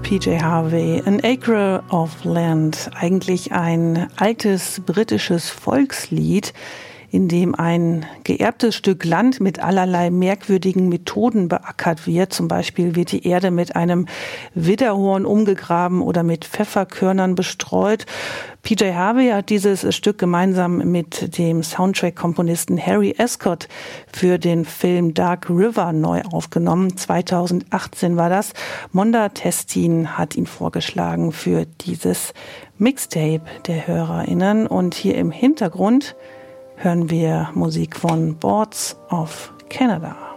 PJ Harvey, An Acre of Land, eigentlich ein altes britisches Volkslied, in dem ein geerbtes Stück Land mit allerlei merkwürdigen Methoden beackert wird. Zum Beispiel wird die Erde mit einem Widderhorn umgegraben oder mit Pfefferkörnern bestreut. PJ Harvey hat dieses Stück gemeinsam mit dem Soundtrack-Komponisten Harry Ascott für den Film Dark River neu aufgenommen. 2018 war das. Monda Testin hat ihn vorgeschlagen für dieses Mixtape der HörerInnen. Und hier im Hintergrund hören wir Musik von Boards of Canada.